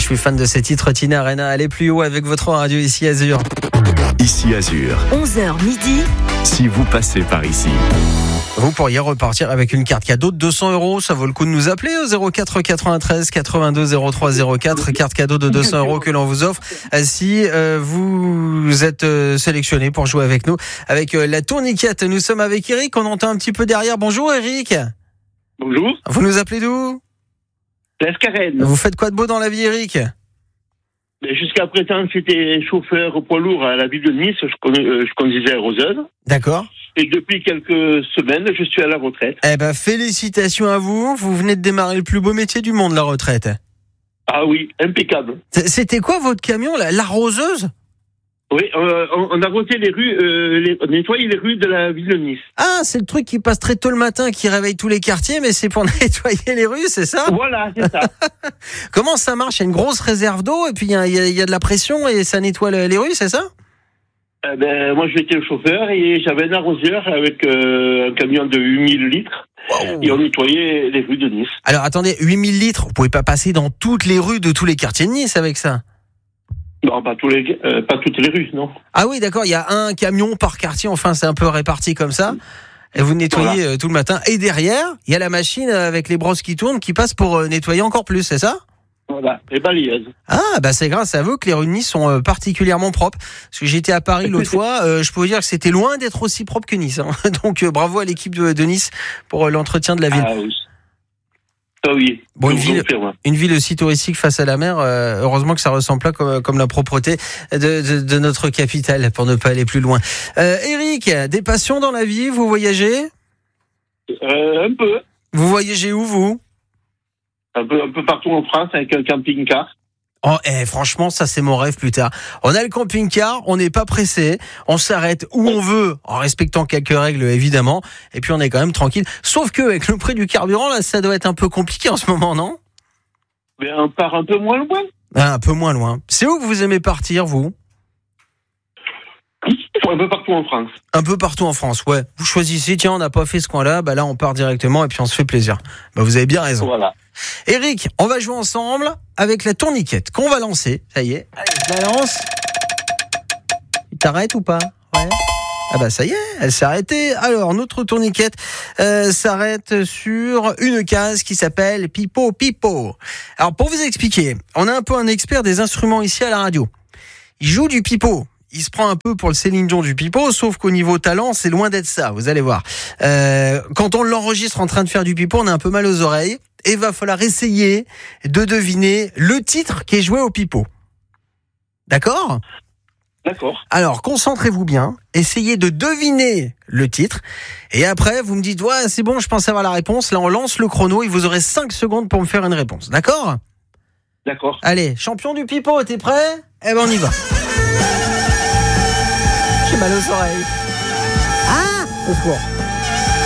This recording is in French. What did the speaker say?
je suis fan de ces titres, Tina Arena. Allez plus haut avec votre radio ici Azur. Ici Azur. 11h midi. Si vous passez par ici. Vous pourriez repartir avec une carte cadeau de 200 €. Ça vaut le coup de nous appeler au 04 93 82 03 04. Carte cadeau de 200 € que l'on vous offre si vous êtes sélectionné pour jouer avec nous. Avec la tourniquette, nous sommes avec Eric. On entend un petit peu derrière. Bonjour Eric. Bonjour. Vous nous appelez d'où? L'Escarène. Vous faites quoi de beau dans la vie, Eric? Jusqu'à présent, j'étais chauffeur poids lourd à la ville de Nice. Je conduisais arroseuse. D'accord. Et depuis quelques semaines, je suis à la retraite. Eh ben, félicitations à vous. Vous venez de démarrer le plus beau métier du monde, la retraite. Ah oui, impeccable. C'était quoi votre camion, l'arroseuse? Oui, on a roté les rues, nettoyé les rues de la ville de Nice. Ah, c'est le truc qui passe très tôt le matin, qui réveille tous les quartiers, mais c'est pour nettoyer les rues, c'est ça? Voilà, c'est ça. Comment ça marche? Il y a une grosse réserve d'eau, et puis il y a de la pression, et ça nettoie les rues, c'est ça? Moi, j'étais le chauffeur, et j'avais un arroseur avec un camion de 8000 litres. Wow. Et on nettoyait les rues de Nice. Alors, attendez, 8000 litres, vous pouvez pas passer dans toutes les rues de tous les quartiers de Nice avec ça? Non, pas toutes les rues, non. Ah oui, d'accord, il y a un camion par quartier, enfin c'est un peu réparti comme ça. Et vous nettoyez tout le matin. Et derrière, il y a la machine avec les brosses qui tournent qui passe pour nettoyer encore plus, c'est ça? Voilà, les balayeuses. Ah, bah c'est grâce à vous que les rues de Nice sont particulièrement propres. Parce que j'étais à Paris l'autre fois, je peux vous dire que c'était loin d'être aussi propre que Nice. Hein. Donc bravo à l'équipe de Nice pour l'entretien de la ville. Ah oui. Ah oui. Bon, une ville aussi touristique face à la mer. Heureusement que ça ressemble pas comme la propreté de notre capitale, pour ne pas aller plus loin. Eric, des passions dans la vie, vous voyagez? Un peu. Vous voyagez où, vous? Un peu partout en France avec un camping-car. Oh, franchement, ça c'est mon rêve plus tard. On a le camping-car, on n'est pas pressé, on s'arrête où on veut, en respectant quelques règles évidemment, et puis on est quand même tranquille. Sauf que avec le prix du carburant, là, ça doit être un peu compliqué en ce moment, non? Mais on part un peu moins loin. Ah, un peu moins loin. C'est où que vous aimez partir, vous? Un peu partout en France. Un peu partout en France, ouais. Vous choisissez, tiens, on n'a pas fait ce coin-là, bah là on part directement et puis on se fait plaisir. Bah vous avez bien raison. Voilà. Eric, on va jouer ensemble avec la tourniquette qu'on va lancer. Ça y est, allez, je la lance. Il t'arrête ou pas? Ouais. Ah bah ça y est, elle s'est arrêtée. Alors notre tourniquette s'arrête sur une case qui s'appelle Pipo Pipo. Alors pour vous expliquer, on a un peu un expert des instruments ici à la radio. Il joue du pipeau. Il se prend un peu pour le Céline Dion du pipeau, sauf qu'au niveau talent, c'est loin d'être ça, vous allez voir. Quand on l'enregistre en train de faire du pipeau, on a un peu mal aux oreilles, et va falloir essayer de deviner le titre qui est joué au pipeau. D'accord ? D'accord. Alors, concentrez-vous bien, essayez de deviner le titre, et après, vous me dites, ouais, c'est bon, je pense avoir la réponse. Là, on lance le chrono, et vous aurez 5 secondes pour me faire une réponse. D'accord ? D'accord. Allez, champion du pipeau, t'es prêt ? Eh ben, on y va. J'ai mal aux oreilles. Ah, au secours.